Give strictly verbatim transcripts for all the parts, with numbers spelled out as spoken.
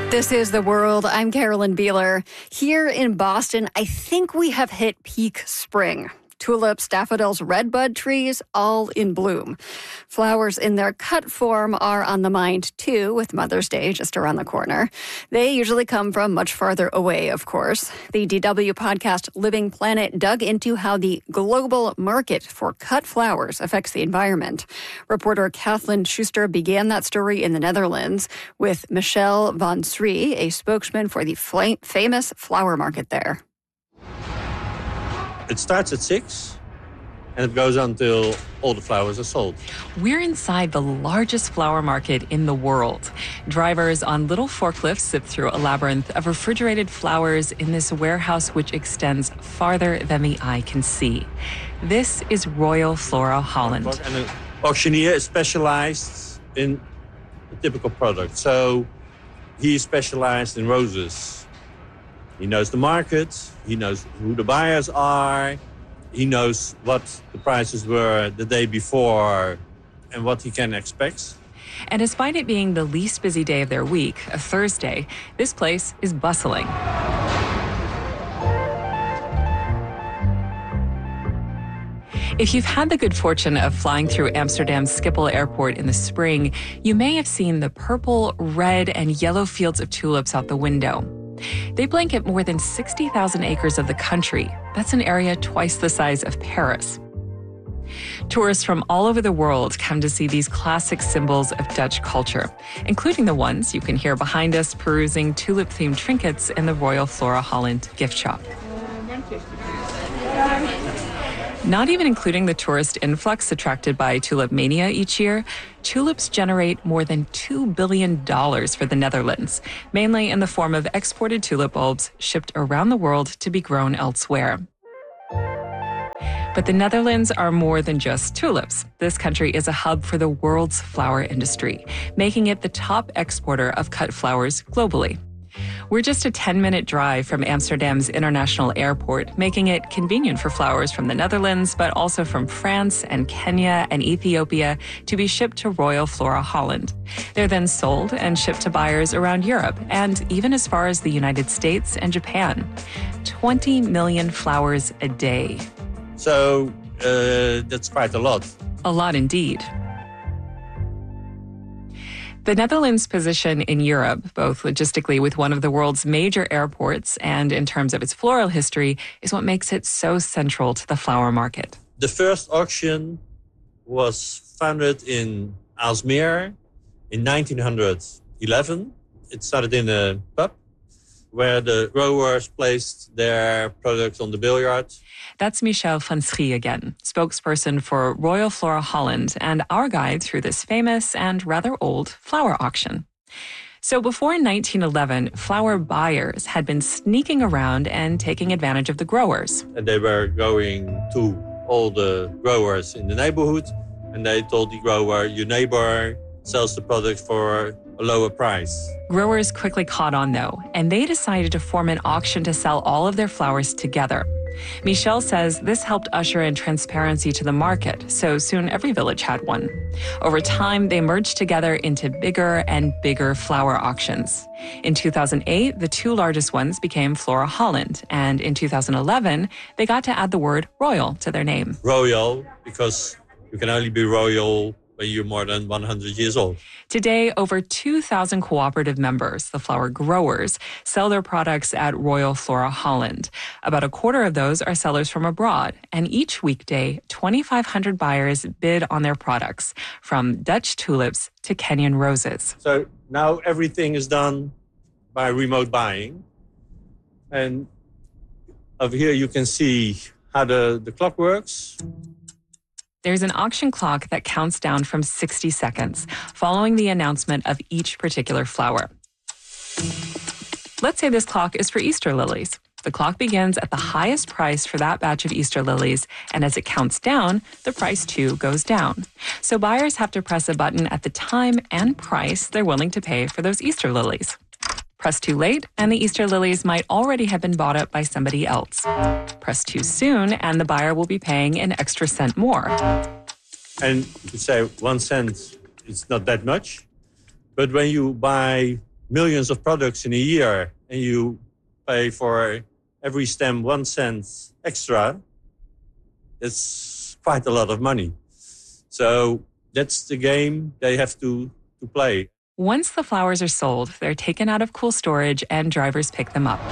This is The World. I'm Carolyn Beeler. Here in Boston, I think we have hit peak spring. Tulips, daffodils, redbud trees, all in bloom. Flowers in their cut form are on the mind, too, with Mother's Day just around the corner. They usually come from much farther away, of course. The D W podcast Living Planet dug into how the global market for cut flowers affects the environment. Reporter Kathleen Schuster began that story in the Netherlands with Michel van Srie, a spokesman for the famous flower market there. It starts at six, and it goes until all the flowers are sold. We're inside the largest flower market in the world. Drivers on little forklifts zip through a labyrinth of refrigerated flowers in this warehouse which extends farther than the eye can see. This is Royal Flora Holland. And the auctioneer is specialized in a typical product. So he's specialized in roses. He knows the market, he knows who the buyers are, he knows what the prices were the day before and what he can expect. And despite it being the least busy day of their week, a Thursday, this place is bustling. If you've had the good fortune of flying through Amsterdam's Schiphol Airport in the spring, you may have seen the purple, red, and yellow fields of tulips out the window. They blanket more than sixty thousand acres of the country. That's an area twice the size of Paris. Tourists from all over the world come to see these classic symbols of Dutch culture, including the ones you can hear behind us perusing tulip-themed trinkets in the Royal Flora Holland gift shop. Not even including the tourist influx attracted by tulip mania each year, tulips generate more than two billion dollars for the Netherlands, mainly in the form of exported tulip bulbs shipped around the world to be grown elsewhere. But the Netherlands are more than just tulips. This country is a hub for the world's flower industry, making it the top exporter of cut flowers globally. We're just a ten-minute drive from Amsterdam's International Airport, making it convenient for flowers from the Netherlands, but also from France and Kenya and Ethiopia to be shipped to Royal Flora Holland. They're then sold and shipped to buyers around Europe and even as far as the United States and Japan. twenty million flowers a day. So uh, that's quite a lot. A lot indeed. The Netherlands' position in Europe, both logistically with one of the world's major airports and in terms of its floral history, is what makes it so central to the flower market. The first auction was founded in Aalsmeer in nineteen eleven. It started in a pub where the growers placed their products on the billiard. That's Michel van Srie again, spokesperson for Royal Flora Holland and our guide through this famous and rather old flower auction. So before nineteen eleven, flower buyers had been sneaking around and taking advantage of the growers. And they were going to all the growers in the neighborhood, and they told the grower, your neighbor sells the product for a lower price. Growers quickly caught on, though, and they decided to form an auction to sell all of their flowers together. Michel says this helped usher in transparency to the market, so soon every village had one. Over time, they merged together into bigger and bigger flower auctions. In two thousand eight, the two largest ones became Flora Holland, and in two thousand eleven, they got to add the word royal to their name. Royal, because you can only be royal when you're more than one hundred years old. Today, over two thousand cooperative members, the flower growers, sell their products at Royal Flora Holland. About a quarter of those are sellers from abroad, and each weekday, twenty-five hundred buyers bid on their products, from Dutch tulips to Kenyan roses. So now everything is done by remote buying. And over here you can see how the, the clock works. There's an auction clock that counts down from sixty seconds, following the announcement of each particular flower. Let's say this clock is for Easter lilies. The clock begins at the highest price for that batch of Easter lilies, and as it counts down, the price too goes down. So buyers have to press a button at the time and price they're willing to pay for those Easter lilies. Press too late, and the Easter lilies might already have been bought up by somebody else. Press too soon, and the buyer will be paying an extra cent more. And you could say one cent is not that much. But when you buy millions of products in a year and you pay for every stem one cent extra, it's quite a lot of money. So that's the game they have to, to play. Once the flowers are sold, they're taken out of cool storage and drivers pick them up.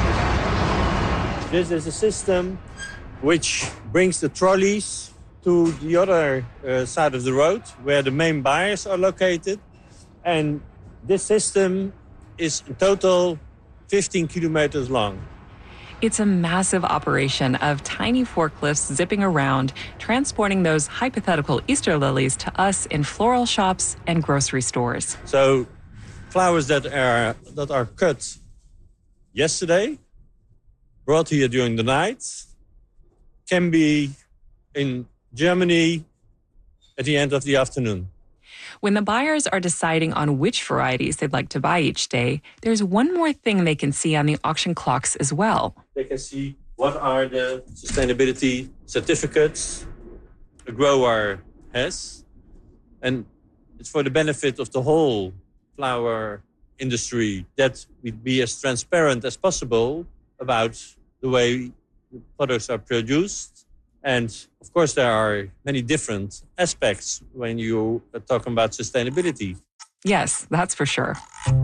This is a system which brings the trolleys to the other uh, side of the road where the main buyers are located. And this system is in total fifteen kilometers long. It's a massive operation of tiny forklifts zipping around, transporting those hypothetical Easter lilies to us in floral shops and grocery stores. So flowers that are that are cut yesterday, brought here during the night, can be in Germany at the end of the afternoon. When the buyers are deciding on which varieties they'd like to buy each day, there's one more thing they can see on the auction clocks as well. They can see what are the sustainability certificates a grower has. And it's for the benefit of the whole flower industry that we be as transparent as possible about the way the products are produced. And of course, there are many different aspects when you are talking about sustainability. Yes, that's for sure.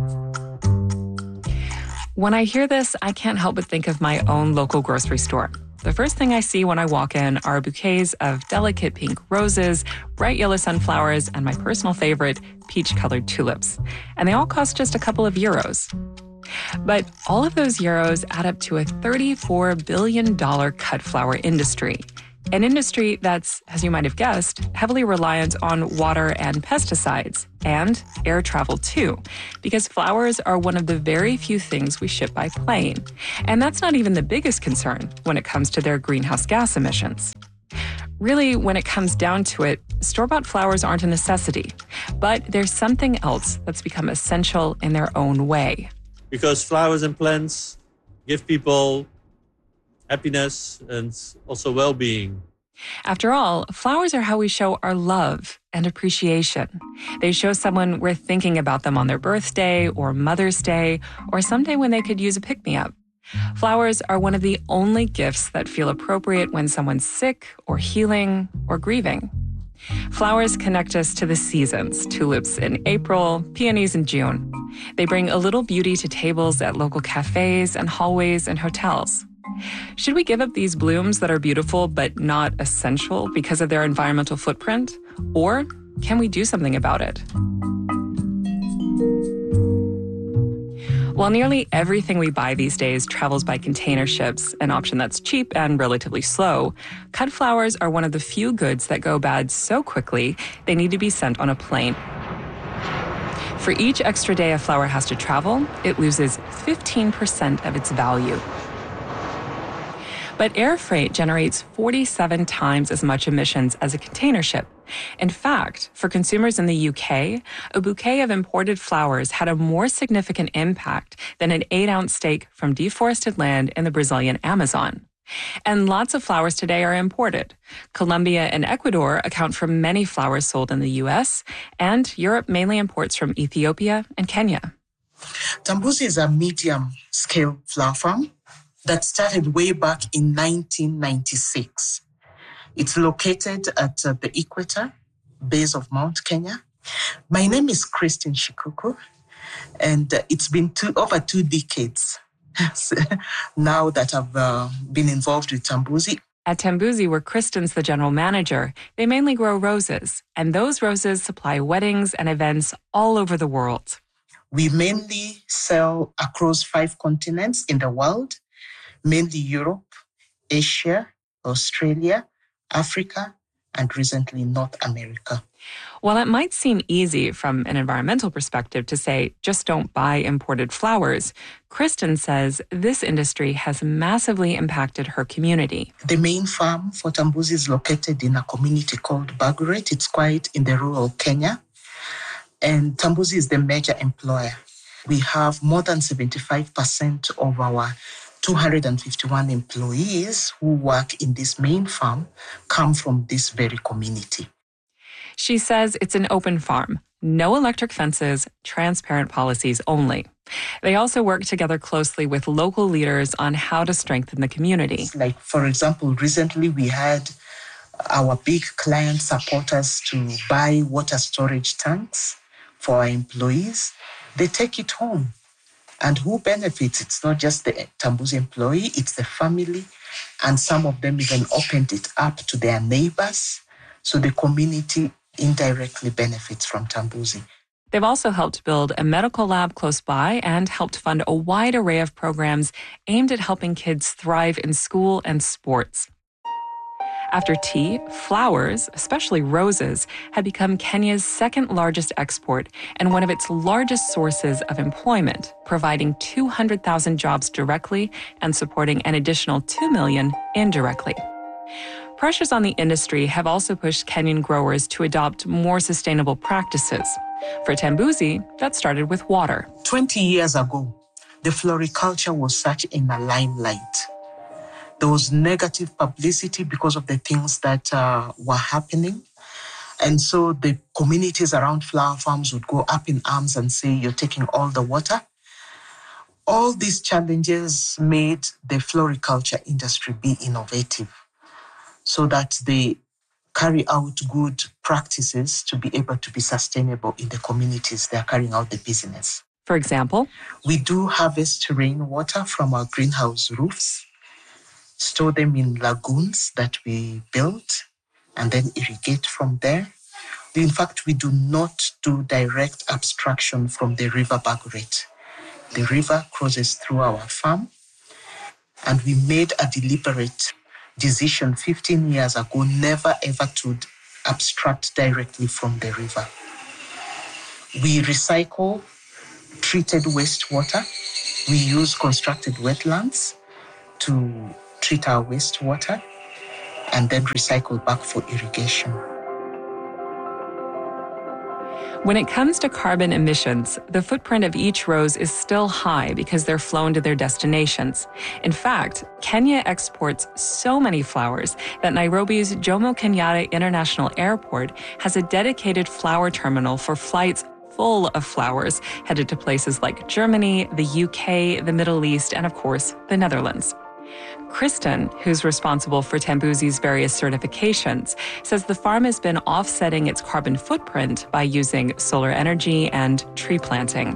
When I hear this, I can't help but think of my own local grocery store. The first thing I see when I walk in are bouquets of delicate pink roses, bright yellow sunflowers, and my personal favorite, peach-colored tulips. And they all cost just a couple of euros. But all of those euros add up to a thirty-four billion dollars cut flower industry. An industry that's, as you might have guessed, heavily reliant on water and pesticides, and air travel too, because flowers are one of the very few things we ship by plane. And that's not even the biggest concern when it comes to their greenhouse gas emissions. Really, when it comes down to it, store-bought flowers aren't a necessity, but there's something else that's become essential in their own way. Because flowers and plants give people happiness and also well-being. After all, flowers are how we show our love and appreciation. They show someone we're thinking about them on their birthday or Mother's Day or someday when they could use a pick-me-up. Flowers are one of the only gifts that feel appropriate when someone's sick or healing or grieving. Flowers connect us to the seasons, tulips in April, peonies in June. They bring a little beauty to tables at local cafes and hallways and hotels. Should we give up these blooms that are beautiful but not essential because of their environmental footprint? Or can we do something about it? While nearly everything we buy these days travels by container ships, an option that's cheap and relatively slow, cut flowers are one of the few goods that go bad so quickly they need to be sent on a plane. For each extra day a flower has to travel, it loses fifteen percent of its value. But air freight generates forty-seven times as much emissions as a container ship. In fact, for consumers in the U K, a bouquet of imported flowers had a more significant impact than an eight-ounce steak from deforested land in the Brazilian Amazon. And lots of flowers today are imported. Colombia and Ecuador account for many flowers sold in the U S, and Europe mainly imports from Ethiopia and Kenya. Tambuzi is a medium-scale flower farm that started way back in nineteen ninety-six. It's located at uh, the equator, base of Mount Kenya. My name is Christine Shikuku, and uh, it's been two, over two decades now that I've uh, been involved with Tambuzi. At Tambuzi, where Kristen's the general manager, they mainly grow roses, and those roses supply weddings and events all over the world. We mainly sell across five continents in the world, mainly Europe, Asia, Australia, Africa, and recently North America. While it might seem easy from an environmental perspective to say, just don't buy imported flowers, Kristen says this industry has massively impacted her community. The main farm for Tambuzi is located in a community called Baguret. It's quite in the rural Kenya. And Tambuzi is the major employer. We have more than seventy-five percent of our two hundred fifty-one employees who work in this main farm come from this very community. She says it's an open farm. No electric fences, transparent policies only. They also work together closely with local leaders on how to strengthen the community. Like, for example, recently we had our big client support us to buy water storage tanks for our employees. They take it home. And who benefits? It's not just the Tambuzi employee, it's the family. And some of them even opened it up to their neighbors. So the community indirectly benefits from Tambuzi. They've also helped build a medical lab close by and helped fund a wide array of programs aimed at helping kids thrive in school and sports. After tea, flowers, especially roses, had become Kenya's second largest export and one of its largest sources of employment, providing two hundred thousand jobs directly and supporting an additional two million indirectly. Pressures on the industry have also pushed Kenyan growers to adopt more sustainable practices. For Tambuzi, that started with water. twenty years ago, the floriculture was such in the limelight. There was negative publicity because of the things that uh, were happening. And so the communities around flower farms would go up in arms and say, you're taking all the water. All these challenges made the floriculture industry be innovative so that they carry out good practices to be able to be sustainable in the communities they are carrying out the business. For example, we do harvest rainwater from our greenhouse roofs, store them in lagoons that we built, and then irrigate from there. In fact, we do not do direct abstraction from the river Bagret. The river crosses through our farm, and we made a deliberate decision fifteen years ago never ever to abstract directly from the river. We recycle treated wastewater. We use constructed wetlands to treat our wastewater and then recycle back for irrigation. When it comes to carbon emissions, the footprint of each rose is still high because they're flown to their destinations. In fact, Kenya exports so many flowers that Nairobi's Jomo Kenyatta International Airport has a dedicated flower terminal for flights full of flowers headed to places like Germany, the U K, the Middle East, and of course, the Netherlands. Kristen, who's responsible for Tambuzi's various certifications, says the farm has been offsetting its carbon footprint by using solar energy and tree planting.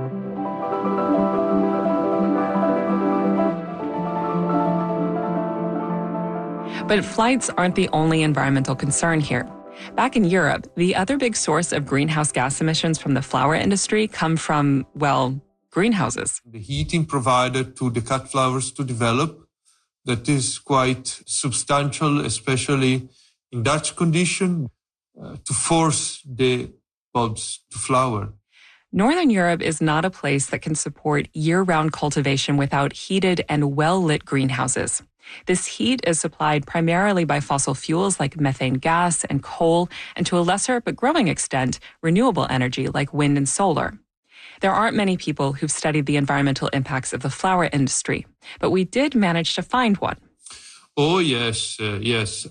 But flights aren't the only environmental concern here. Back in Europe, the other big source of greenhouse gas emissions from the flower industry come from, well, greenhouses. The heating provided to the cut flowers to develop, that is quite substantial, especially in Dutch condition, uh, to force the bulbs to flower. Northern Europe is not a place that can support year-round cultivation without heated and well-lit greenhouses. This heat is supplied primarily by fossil fuels like methane gas and coal, and to a lesser but growing extent, renewable energy like wind and solar. There aren't many people who've studied the environmental impacts of the flower industry, but we did manage to find one. Oh, yes, uh, yes.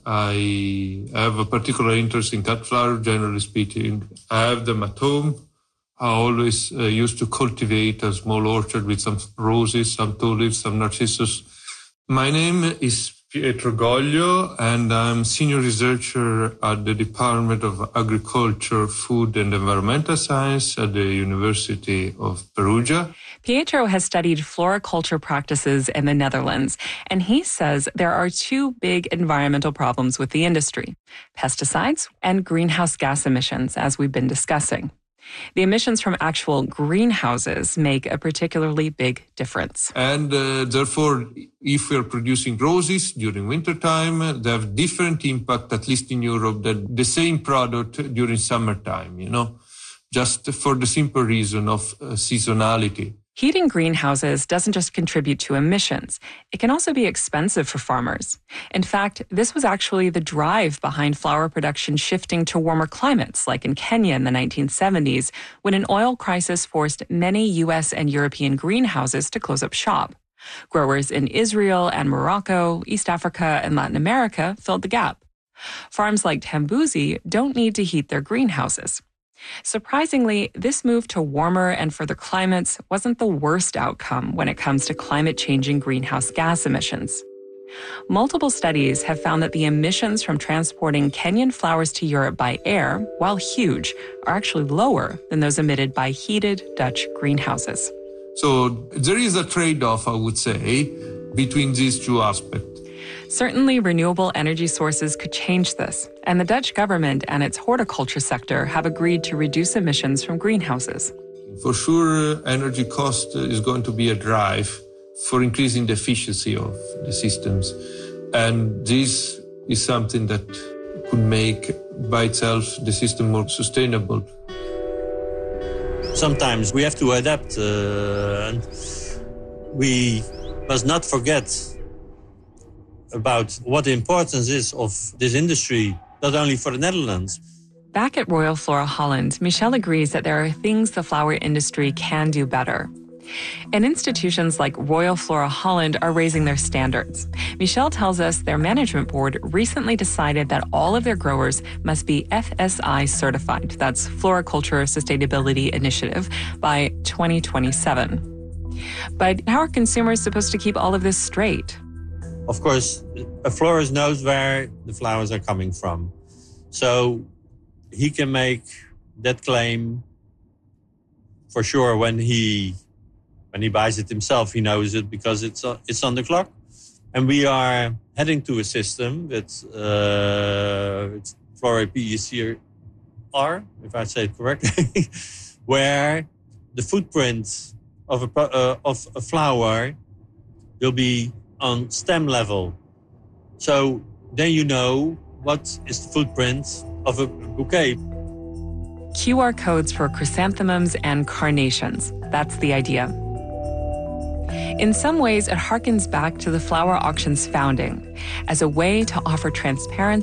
I have a particular interest in cut flower, generally speaking. I have them at home. I always uh, used to cultivate a small orchard with some roses, some tulips, some narcissus. My name is Pietro Goglio, and I'm senior researcher at the Department of Agriculture, Food and Environmental Science at the University of Perugia. Pietro has studied floriculture practices in the Netherlands, and he says there are two big environmental problems with the industry: pesticides and greenhouse gas emissions, as we've been discussing. The emissions from actual greenhouses make a particularly big difference. And uh, therefore, if we're producing roses during wintertime, they have different impact, at least in Europe, than the same product during summertime, you know, just for the simple reason of uh, seasonality. Heating greenhouses doesn't just contribute to emissions. It can also be expensive for farmers. In fact, this was actually the drive behind flower production shifting to warmer climates, like in Kenya in the nineteen seventies, when an oil crisis forced many U S and European greenhouses to close up shop. Growers in Israel and Morocco, East Africa, and Latin America filled the gap. Farms like Tambuzi don't need to heat their greenhouses. Surprisingly, this move to warmer and further climates wasn't the worst outcome when it comes to climate-changing greenhouse gas emissions. Multiple studies have found that the emissions from transporting Kenyan flowers to Europe by air, while huge, are actually lower than those emitted by heated Dutch greenhouses. So there is a trade-off, I would say, between these two aspects. Certainly, renewable energy sources could change this, and the Dutch government and its horticulture sector have agreed to reduce emissions from greenhouses. For sure, energy cost is going to be a drive for increasing the efficiency of the systems. And this is something that could make by itself the system more sustainable. Sometimes we have to adapt, uh, and we must not forget about what the importance is of this industry, not only for the Netherlands. Back at Royal Flora Holland, Michelle agrees that there are things the flower industry can do better. And institutions like Royal Flora Holland are raising their standards. Michelle tells us their management board recently decided that all of their growers must be F S I certified, that's Floriculture Sustainability Initiative, by twenty twenty-seven. But how are consumers supposed to keep all of this straight? Of course, a florist knows where the flowers are coming from. So he can make that claim for sure when he when he buys it himself. He knows it because it's uh, it's on the clock. And we are heading to a system that's uh, it's Flora P E C R, if I say it correctly, where the footprint of a uh, of a flower will be on stem level. So then you know what is the footprint of a bouquet. Q R codes for chrysanthemums and carnations. That's the idea. In some ways, it harkens back to the flower auction's founding as a way to offer transparency